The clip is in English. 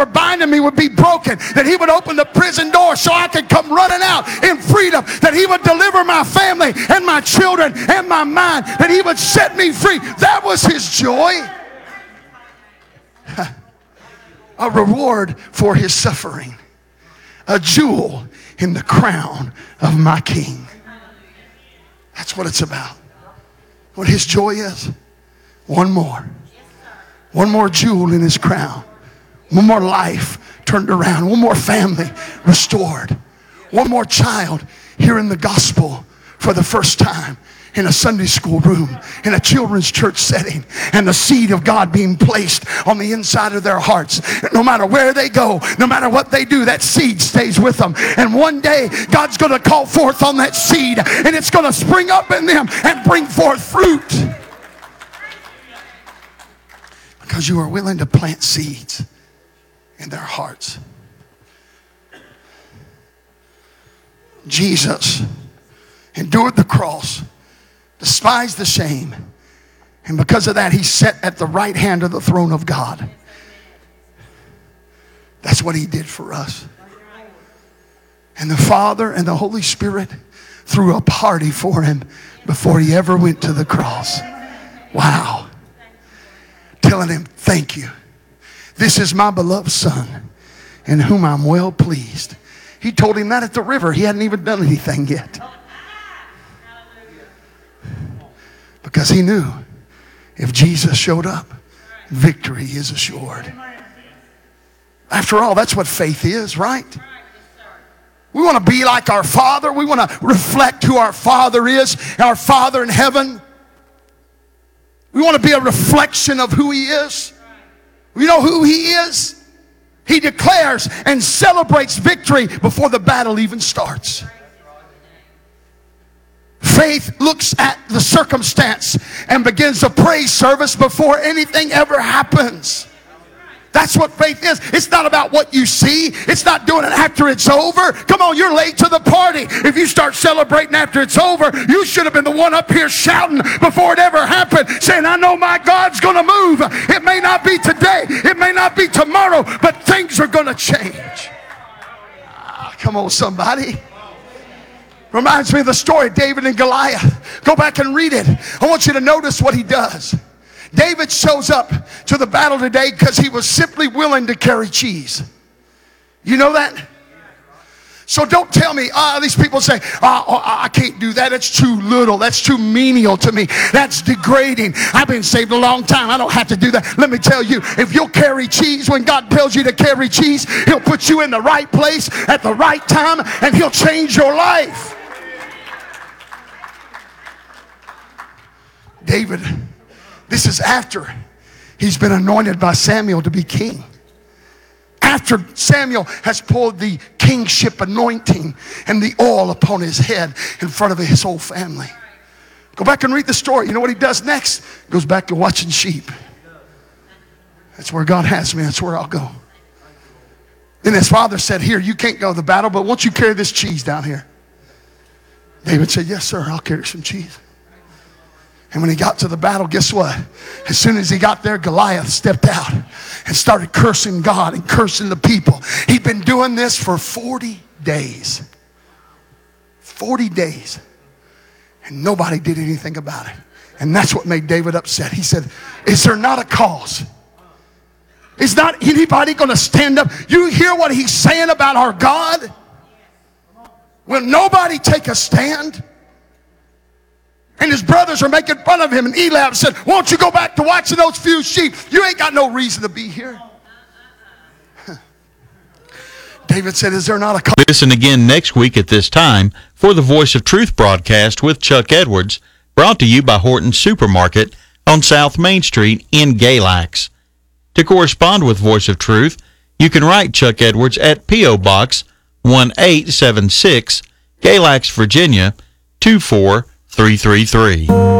binding me would be broken, that he would open the prison door so I could come running out in freedom, that he would deliver my family and my children and my mind, that he would set me free. That was his joy. A reward for his suffering, a jewel in the crown of my King. That's what it's about. What his joy is. One more jewel in his crown. One more life turned around. One more family restored. One more child hearing the gospel for the first time in a Sunday school room, in a children's church setting, and the seed of God being placed on the inside of their hearts. No matter where they go, no matter what they do, that seed stays with them. And one day, God's going to call forth on that seed, and it's going to spring up in them and bring forth fruit. Because you are willing to plant seeds in their hearts. Jesus endured the cross, despised the shame, and because of that, he sat at the right hand of the throne of God. That's what he did for us. And the Father and the Holy Spirit threw a party for him before he ever went to the cross. Wow. Telling him, thank you. This is my beloved Son, in whom I'm well pleased. He told him that at the river. He hadn't even done anything yet. Because he knew if Jesus showed up, victory is assured. After all, that's what faith is, right? We want to be like our Father. We want to reflect who our Father is, our Father in heaven. We want to be a reflection of who he is. You know who he is? He declares and celebrates victory before the battle even starts. Faith looks at the circumstance and begins a praise service before anything ever happens. That's what faith is. It's not about what you see. It's not doing it after it's over. Come on, you're late to the party. If you start celebrating after it's over, you should have been the one up here shouting before it ever happened, saying, I know my God's going to move. It may not be today. It may not be tomorrow, but things are going to change. Come on, somebody. Reminds me of the story of David and Goliath. Go back and read it. I want you to notice what he does. David shows up to the battle today because he was simply willing to carry cheese. You know that? So don't tell me, these people say, I can't do that. It's too little. That's too menial to me. That's degrading. I've been saved a long time. I don't have to do that. Let me tell you, if you'll carry cheese when God tells you to carry cheese, he'll put you in the right place at the right time, and he'll change your life. David, this is after he's been anointed by Samuel to be king. After Samuel has poured the kingship anointing and the oil upon his head in front of his whole family. Go back and read the story. You know what he does next? Goes back to watching sheep. That's where God has me. That's where I'll go. Then his father said, here, you can't go to the battle, but won't you carry this cheese down here? David said, yes, sir, I'll carry some cheese. And when he got to the battle, guess what? As soon as he got there, Goliath stepped out and started cursing God and cursing the people. He'd been doing this for 40 days. 40 days. And nobody did anything about it. And that's what made David upset. He said, is there not a cause? Is not anybody going to stand up? You hear what he's saying about our God? Will nobody take a stand? And his brothers are making fun of him. And Eliab said, won't you go back to watching those few sheep? You ain't got no reason to be here. David said, is there not a call? Listen again next week at this time for the Voice of Truth broadcast with Chuck Edwards, brought to you by Horton's Supermarket on South Main Street in Galax. To correspond with Voice of Truth, you can write Chuck Edwards at P.O. Box 1876, Galax, Virginia 24333.